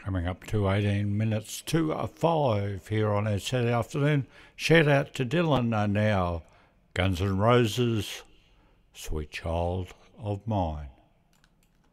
Coming up to 18 minutes to 5 here on our Saturday afternoon. Shout out to Dylan now. Guns N' Roses, Sweet Child of Mine.